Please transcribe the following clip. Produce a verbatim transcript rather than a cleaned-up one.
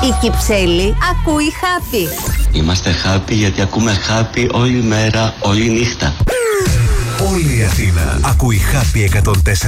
Η Κυψέλη ακούει Happy. Είμαστε happy γιατί ακούμε happy όλη μέρα, όλη νύχτα. Όλη η Αθήνα ακούει Happy εκατόν τέσσερα.